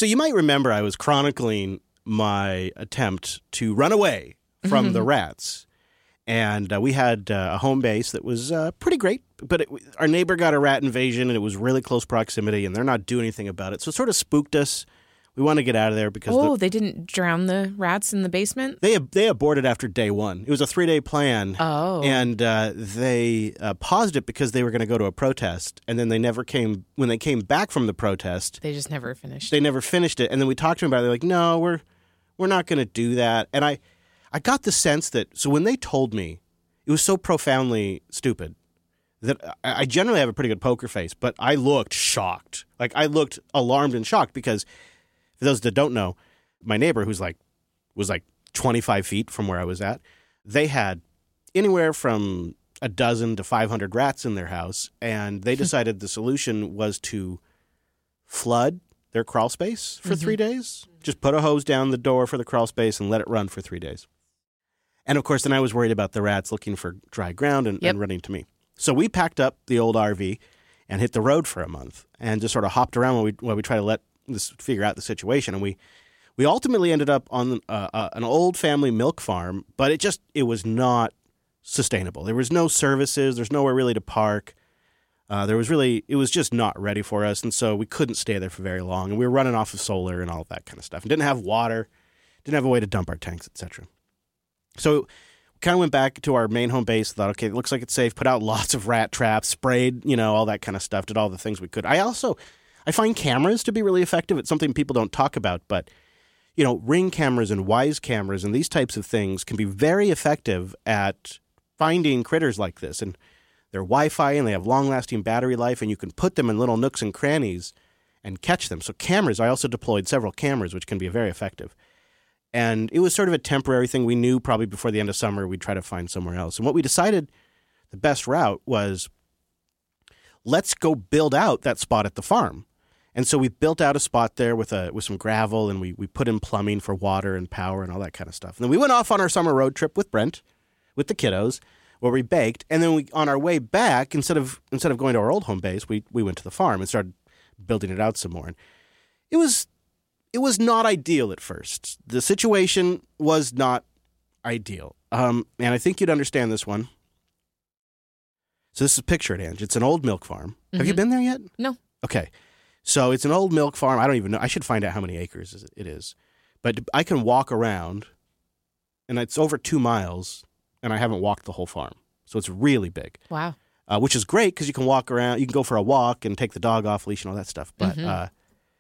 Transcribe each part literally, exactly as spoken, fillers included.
So you might remember I was chronicling my attempt to run away from mm-hmm. the rats. And uh, we had uh, a home base that was uh, pretty great, but it, our neighbor got a rat invasion, and it was really close proximity, and they're not doing anything about it. So it sort of spooked us. We wanted to get out of there because... Oh, the, they didn't drown the rats in the basement? They they aborted after day one. It was a three-day plan. Oh. And uh, they uh, paused it because they were going to go to a protest, and then they never came... When they came back from the protest... They just never finished They never finished it. And then we talked to them about it. They're like, no, we're we're not going to do that. And I, I got the sense that... So when they told me, it was so profoundly stupid that I, I generally have a pretty good poker face, but I looked shocked. Like, I looked alarmed and shocked because... For those that don't know, my neighbor, who's like was like twenty-five feet from where I was at, they had anywhere from a dozen to five hundred rats in their house, and they decided the solution was to flood their crawl space for mm-hmm. three days. Just put a hose down the door for the crawl space and let it run for three days. And of course, then I was worried about the rats looking for dry ground and, yep. and running to me. So we packed up the old R V and hit the road for a month and just sort of hopped around while we while we try to let this figure out the situation. And we we ultimately ended up on uh, uh, an old family milk farm, but it just it was not sustainable. There was no services. There's nowhere really to park. Uh, there was really it was just not ready for us, and so we couldn't stay there for very long. And we were running off of solar and all of that kind of stuff, and didn't have water, didn't have a way to dump our tanks, et cetera. So we kind of went back to our main home base. Thought, okay, it looks like it's safe. Put out lots of rat traps, sprayed, you know, all that kind of stuff. Did all the things we could. I also I find cameras to be really effective. It's something people don't talk about, but, you know, Ring cameras and Wise cameras and these types of things can be very effective at finding critters like this. And they're Wi-Fi and they have long-lasting battery life, and you can put them in little nooks and crannies and catch them. So cameras, I also deployed several cameras, which can be very effective. And it was sort of a temporary thing. We knew probably before the end of summer we'd try to find somewhere else. And what we decided the best route was, let's go build out that spot at the farm. And so we built out a spot there with a with some gravel, and we, we put in plumbing for water and power and all that kind of stuff. And then we went off on our summer road trip with Brent, with the kiddos, where we baked. And then we on our way back, instead of instead of going to our old home base, we we went to the farm and started building it out some more. And it was it was not ideal at first. The situation was not ideal. Um, and I think you'd understand this one. So this is a picture it, Ange. It's an old milk farm. Mm-hmm. Have you been there yet? No. Okay. So it's an old milk farm. I don't even know. I should find out how many acres it is. But I can walk around, and it's over two miles, and I haven't walked the whole farm. So it's really big. Wow. Uh, which is great because you can walk around. You can go for a walk and take the dog off leash and all that stuff. But mm-hmm. uh,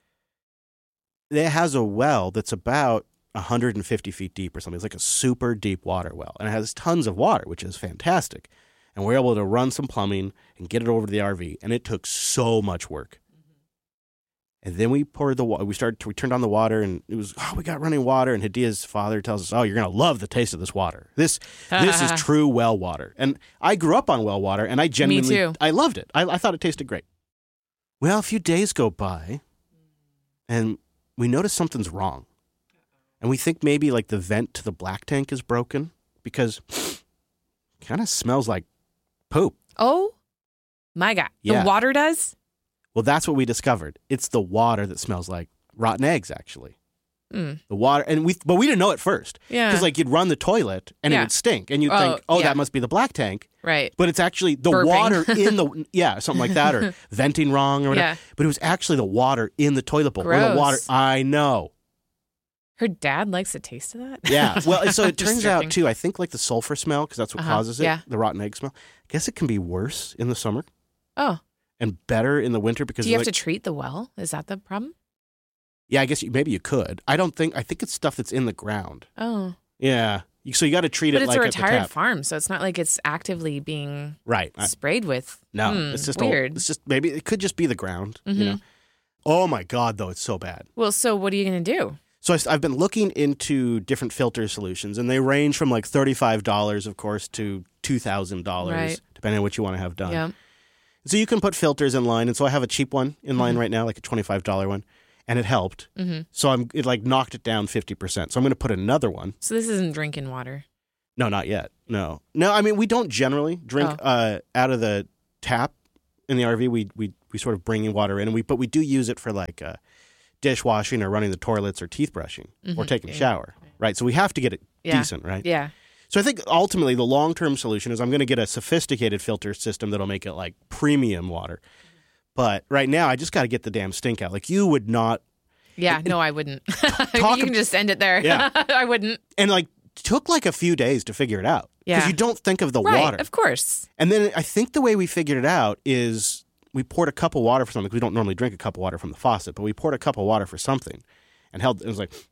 it has a well that's about one hundred fifty feet deep or something. It's like a super deep water well. And it has tons of water, which is fantastic. And we're able to run some plumbing and get it over to the R V. And it took so much work. And then we poured the water. We started. To, we turned on the water, and it was, oh, we got running water. And Hadia's father tells us, oh, you're going to love the taste of this water. This this is true well water. And I grew up on well water, and I genuinely, Me too. I loved it. I, I thought it tasted great. Well, a few days go by, and we notice something's wrong. And we think maybe like the vent to the black tank is broken because it kind of smells like poop. Oh, my God. Yeah. The water does? Well, that's what we discovered. It's the water that smells like rotten eggs, actually. Mm. The water, and we, but we didn't know at first. Yeah. Because like you'd run the toilet and Yeah. it would stink, and you'd Oh, think, oh, yeah. that must be the black tank. Right. But it's actually the Burping. water in the, yeah, something like that, or venting wrong or whatever. Yeah. But it was actually the water in the toilet bowl. Or the Gross. water, I know. Her dad likes the taste of that? Yeah. Well, so it turns Disturbing. out, too, I think like the sulfur smell, because that's what Uh-huh. causes it, Yeah. the rotten egg smell. I guess it can be worse in the summer Oh. and better in the winter because Do you have like, to treat the well? Is that the problem? yeah, I guess you, maybe you could. I don't think, I think it's stuff that's in the ground. Oh. Yeah. You- So you got to treat But it it's like a at the retired tap. farm, so it's not like it's actively being Right. I- sprayed with. no, Hmm, it's just weird. Old, it's just maybe it could just be the ground, you Mhm. know. Oh my God, though, it's so bad. Well, so what are you going to do? So I, have been looking into different filter solutions, and they range from like thirty-five dollars, of course, to two thousand dollars, Right. depending on what you want to have done. Yeah. So you can put filters in line, and so I have a cheap one in line Mhm. right now, like a twenty-five dollars one, and it helped. hmm So I'm it like knocked it down fifty percent. So I'm going to put another one. So this isn't drinking water. No, not yet. No, no. I mean, we don't generally drink Oh. uh, out of the tap in the R V. We we we sort of bring in water in, and we but we do use it for like uh, dishwashing or running the toilets or teeth brushing Mm-hmm. or taking a shower, right? So we have to get it Yeah. decent, right? Yeah. So I think ultimately the long-term solution is I'm going to get a sophisticated filter system that'll make it like premium water. But right now I just got to get the damn stink out. Like you would not. Yeah. No, I wouldn't. Talk You can just end it there. Yeah. I wouldn't. And like took like a few days to figure it out. Because Yeah. you don't think of the Right. water. Of course. And then I think the way we figured it out is we poured a cup of water for something. 'Cause we don't normally drink a cup of water from the faucet, but we poured a cup of water for something and held it was like,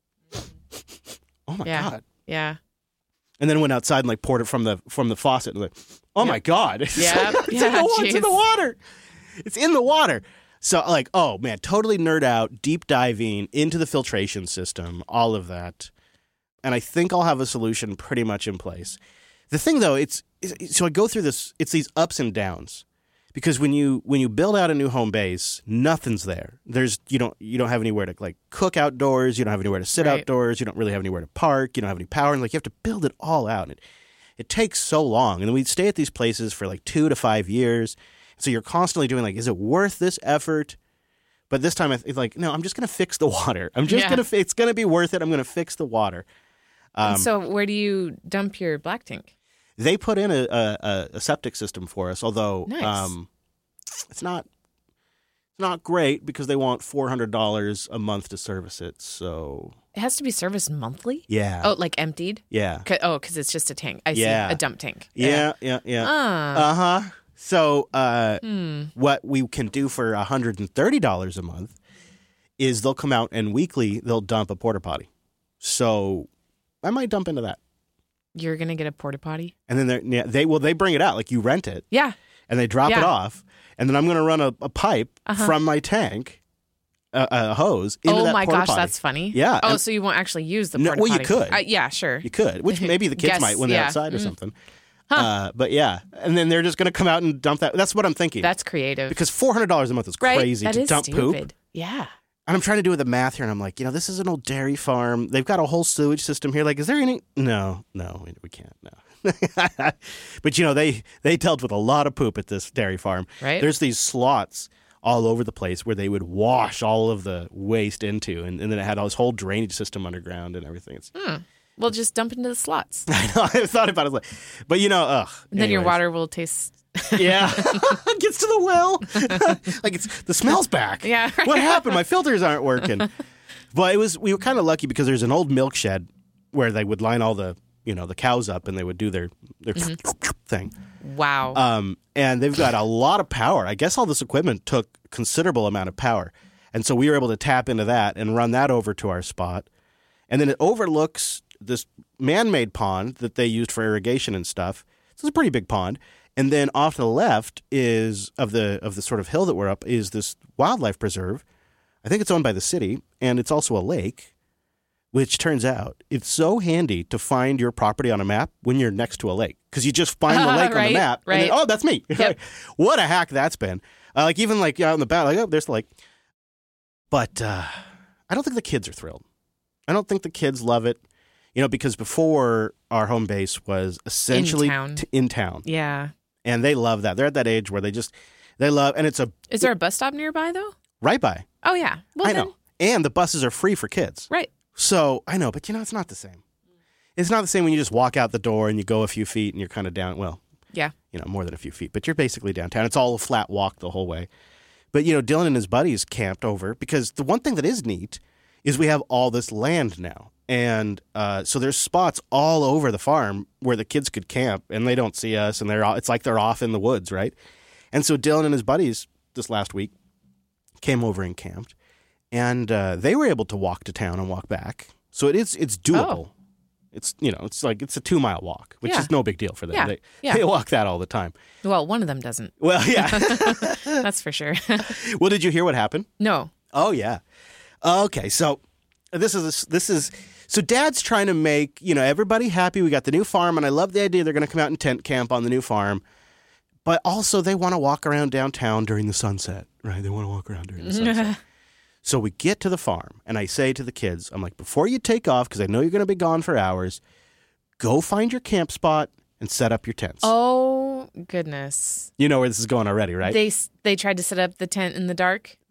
oh my Yeah. God. Yeah. And then went outside and like poured it from the from the faucet and like, oh my God. It's, Yeah. it's, in Yeah, the, it's in the jeez. water. It's in the water. So like, oh man, totally nerd out, deep diving into the filtration system, all of that. And I think I'll have a solution pretty much in place. The thing though, it's, it's so I go through this, it's these ups and downs. Because when you when you build out a new home base, nothing's there. There's you don't you don't have anywhere to like cook outdoors. You don't have anywhere to sit Right. outdoors. You don't really have anywhere to park. You don't have any power, and like you have to build it all out. And it it takes so long. And then we'd stay at these places for like two to five years. So you're constantly doing like, is it worth this effort? But this time I it's like, no, I'm just gonna fix the water. I'm just Yeah. gonna fi- it's gonna be worth it. I'm gonna fix the water. Um, And so where do you dump your black tank? They put in a, a, a septic system for us, although Nice. um, it's not it's not great because they want four hundred dollars a month to service it. So It has to be serviced monthly? yeah, Oh, like emptied? yeah, 'Cause- Oh, because it's just a tank. I see. Yeah. A dump tank. yeah, yeah, yeah. Ah. Uh huh. So uh, Hmm. what we can do for one hundred and thirty dollars a month is they'll come out and weekly they'll dump a porta potty. So I might dump into that, You're going to get a porta potty? and then they're- yeah, they well they bring it out like you rent it. Yeah. And they drop it Yeah. off, and then I'm going to run a, a pipe Uh-huh. from my tank, a, a hose, into Oh that my porta gosh, potty. that's funny. Yeah, Oh, and- so you won't actually use the No, porta well, you potty? could. Uh, yeah, sure. You could, which maybe the kids Guess, might when they're yeah. outside or Mm. something. Uh, but yeah, and then they're just going to come out and dump that. That's what I'm thinking. That's creative. because four hundred dollars a month is right? crazy That to is dump stupid. poop. Yeah. And I'm trying to do the math here, and I'm like, you know, this is an old dairy farm. They've got a whole sewage system here. Like, is there any? No, no, we, we can't. No. But you know, they they dealt with a lot of poop at this dairy farm. Right. There's these slots all over the place where they would wash all of the waste into, and, and then it had all this whole drainage system underground and everything. It's, Hmm. Well, just dump into the slots. I know, I thought about it, like, but you know, ugh. And then your anyways. water will taste. Yeah, gets to the well. Like it's the smell's back. Yeah. What happened? My filters aren't working. But it was we were kind of lucky because there's an old milk shed where they would line all the you know the cows up and they would do their their thing. Wow. Um, and they've got a lot of power. I guess all this equipment took considerable amount of power, and so we were able to tap into that and run that over to our spot. And then it overlooks this man-made pond that they used for irrigation and stuff. So it's a pretty big pond. And then off to the left is of the of the sort of hill that we're up is this wildlife preserve. I think it's owned by the city, and it's also a lake, which turns out it's so handy to find your property on a map when you're next to a lake because you just find the lake on the Right, map. And then, right. oh, that's me. Yep. What a hack that's been. Uh, like even like out in the back, like oh, there's the lake. But uh, I don't think the kids are thrilled. I don't think the kids love it. You know, because before our home base was essentially town. t- in town. yeah. And they love that. They're at that age where they just, they love, and it's a Is there a bus stop nearby, though? right by. Oh, yeah. Well, I then, know. And the buses are free for kids. Right. So I know, but you know, it's not the same. It's not the same when you just walk out the door and you go a few feet and you're kind of down, well, Yeah. you know, more than a few feet, but you're basically downtown. It's all a flat walk the whole way. But, you know, Dylan and his buddies camped over because the one thing that is neat is we have all this land now. And uh, so there's spots all over the farm where the kids could camp and they don't see us and they're all, it's like they're off in the woods, right? And so Dylan and his buddies this last week came over and camped and uh, they were able to walk to town and walk back. So it is, it's doable. Oh. It's, you know, it's like, it's a two mile walk, which Yeah. is no big deal for them. Yeah. They, Yeah. they walk that all the time. Well, one of them doesn't. Well, yeah. That's for sure. Well, did you hear what happened? No. Oh yeah. Okay, so this is this is so Dad's trying to make you know everybody happy. We got the new farm, and I love the idea they're going to come out and tent camp on the new farm. But also, they want to walk around downtown during the sunset, right? They want to walk around during the sunset. So we get to the farm, and I say to the kids, I'm like, before you take off, because I know you're going to be gone for hours, go find your camp spot and set up your tents. Oh, goodness. You know where this is going already, right? They s- they tried to set up the tent in the dark.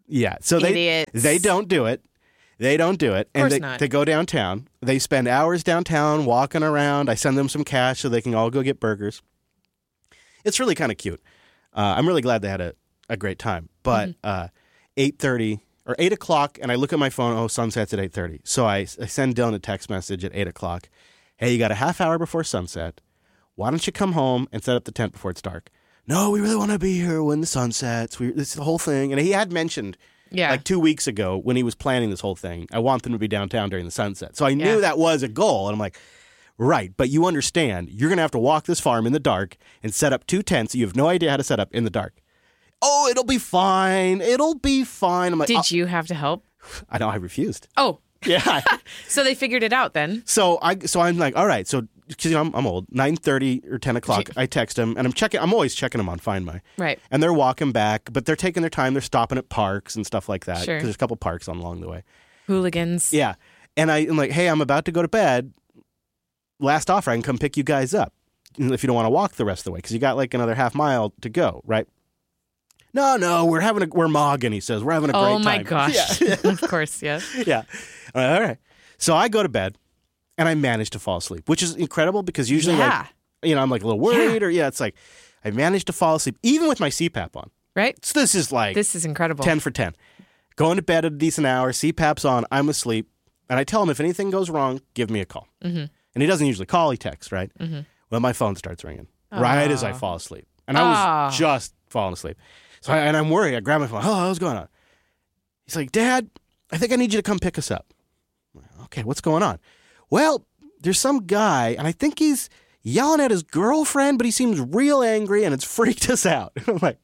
Yeah. So they Idiots. they don't do it. They don't do it. And course they, not. they go downtown. They spend hours downtown walking around. I send them some cash so they can all go get burgers. It's really kind of cute. Uh, I'm really glad they had a, a great time. But Mm-hmm. uh, eight thirty or eight o'clock, and I look at my phone. Oh, sunset's at eight thirty. So I, I send Dylan a text message at eight o'clock. Hey, you got a half hour before sunset. Why don't you come home and set up the tent before it's dark? No, we really want to be here when the sun sets. We, this is the whole thing. And he had mentioned Yeah. like two weeks ago when he was planning this whole thing, I want them to be downtown during the sunset. So I knew Yeah. that was a goal. And I'm like, right, but you understand, you're going to have to walk this farm in the dark and set up two tents that you have no idea how to set up in the dark. Oh, it'll be fine. It'll be fine. I'm like, Did oh. you have to help? I know, I refused. Oh, Yeah. so they figured it out then. So I, so I'm like, all right. So because you know I'm, I'm old, nine thirty or ten o'clock, I text them, and I'm checking. I'm always checking them on Find My. Right. And they're walking back, but they're taking their time. They're stopping at parks and stuff like that. Sure. Because there's a couple parks on along the way. Hooligans. Yeah. And I, I'm like, hey, I'm about to go to bed. Last offer, I can come pick you guys up if you don't want to walk the rest of the way, because you got like another half mile to go, right? No, no, we're having a, we're mogging, he says. We're having a great time. Oh my gosh. Yeah. Of course, yes. Yeah. All right, all right. So I go to bed, and I manage to fall asleep, which is incredible because usually, Yeah. like, you know, I'm like a little worried, or yeah, it's like I managed to fall asleep, even with my C PAP on. Right? So this is like This is incredible. ten for ten. Going to bed at a decent hour, C PAP's on, I'm asleep, and I tell him if anything goes wrong, give me a call. Mm-hmm. And he doesn't usually call, he texts, right? Mm-hmm. Well, my phone starts ringing right as I Aw. fall asleep. And I was Aw. just falling asleep. So I, and I'm worried. I grab my phone. Oh, what's going on? He's like, Dad, I think I need you to come pick us up. I'm like, okay, what's going on? Well, there's some guy, and I think he's yelling at his girlfriend, but he seems real angry, and it's freaked us out. I'm like,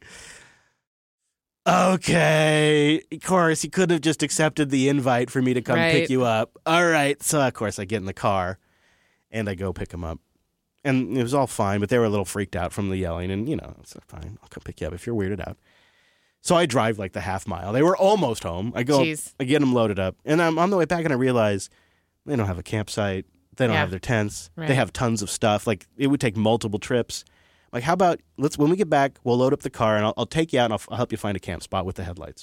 okay. Of course, he could have just accepted the invite for me to come pick Right. you up. All right. So, of course, I get in the car, and I go pick him up. And it was all fine, but they were a little freaked out from the yelling. And, you know, it's fine. I'll come pick you up if you're weirded out. So I drive like the half mile. They were almost home. I go, Jeez. I get them loaded up. And I'm on the way back, and I realize they don't have a campsite. They don't Yeah. have their tents. Right. They have tons of stuff. Like, it would take multiple trips. Like, how about, let's when we get back, we'll load up the car, and I'll, I'll take you out, and I'll, I'll help you find a camp spot with the headlights.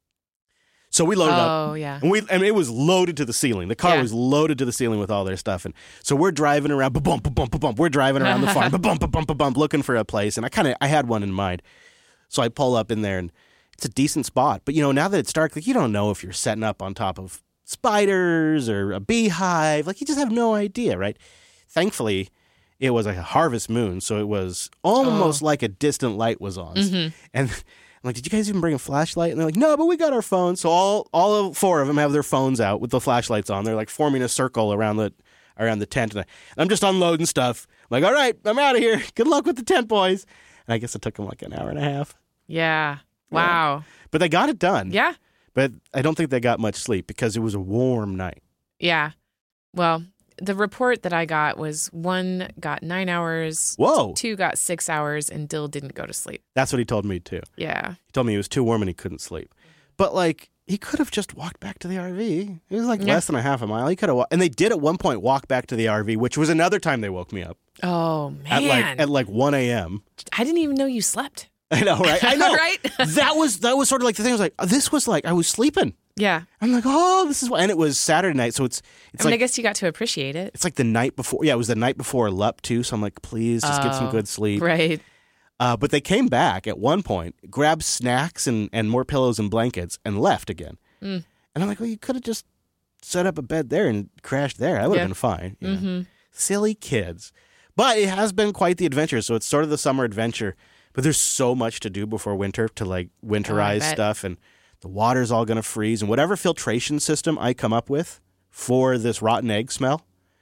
So we loaded up. Oh, yeah. And we, I mean, it was loaded to the ceiling. The car Yeah. was loaded to the ceiling with all their stuff, and so we're driving around, ba-bump, ba-bump, ba-bump. We're driving around the farm, ba-bump, ba-bump, ba-bump, looking for a place. And I kind of, I had one in mind, so I pull up in there, and it's a decent spot. But you know, now that it's dark, like you don't know if you're setting up on top of spiders or a beehive. Like you just have no idea, right? Thankfully, it was like a harvest moon, so it was almost Oh. like a distant light was on, Mhm. and. I'm like, did you guys even bring a flashlight? And they're like, no, but we got our phones. So all all four of them have their phones out with the flashlights on. They're like forming a circle around the around the tent. And I, I'm just unloading stuff. I'm like, all right, I'm out of here. Good luck with the tent, boys. And I guess it took them like an hour and a half. Yeah. Wow. But they got it done. Yeah. But I don't think they got much sleep because it was a warm night. Yeah. Well, the report that I got was one got nine hours, Whoa. two got six hours, and Dill didn't go to sleep. That's what he told me, too. Yeah. He told me it was too warm and he couldn't sleep. But, like, he could have just walked back to the R V. It was like Yeah. less than a half a mile. He could have, wa- and they did at one point walk back to the R V, which was another time they woke me up Oh, man. at like at like one a.m. I didn't even know you slept. I know, right? I know, Right? that was that was sort of like the thing. I was like, this was like I was sleeping. Yeah. I'm like, oh, this is what, and it was Saturday night, so it's it's I mean, I like guess you got to appreciate it. it's like the night before. Yeah, it was the night before L U P too. So I'm like, please just get some Oh, good sleep. Right. Uh, but they came back at one point, grabbed snacks and and more pillows and blankets, and left again. Mm. And I'm like, well, you could have just set up a bed there and crashed there. That would have Yeah. been fine. you know. Mm-hmm. Silly kids. But it has been quite the adventure. So it's sort of the summer adventure. But there's so much to do before winter to like winterize bet. stuff. And the water's all going to freeze. And whatever filtration system I come up with for this rotten egg smell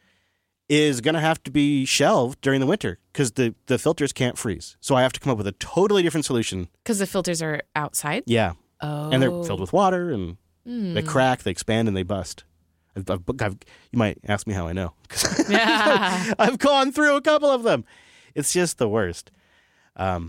is going to have to be shelved during the winter because the, the filters can't freeze. So I have to come up with a totally different solution. Because the filters are outside. Yeah. Oh. And they're filled with water and Mm. they crack, they expand, and they bust. I've, I've, I've, you might ask me how I know. 'Cause Yeah. I've gone through a couple of them. It's just the worst. Um,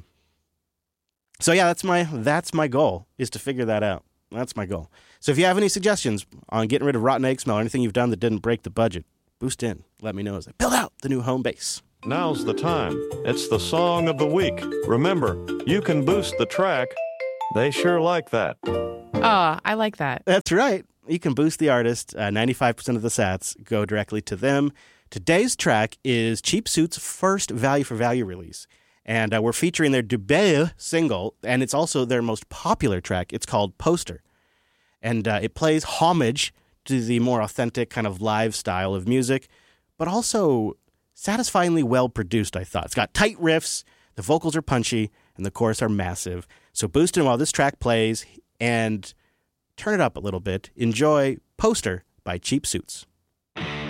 so yeah, that's my that's my goal is to figure that out. That's my goal. So if you have any suggestions on getting rid of rotten egg smell or anything you've done that didn't break the budget, boost in. Let me know as I build out the new home base. Now's the time. It's the song of the week. Remember, you can boost the track. They sure like that. Oh, I like that. That's right. You can boost the artist. Uh, ninety-five percent of the sats go directly to them. Today's track is Cheap Suits' first value-for-value release. And uh, we're featuring their debut single, and it's also their most popular track. It's called Poster. And uh, it plays homage to the more authentic kind of live style of music, but also satisfyingly well-produced, I thought. It's got tight riffs, the vocals are punchy, and the chorus are massive. So boost it while this track plays, and turn it up a little bit. Enjoy Poster by Cheap Suits.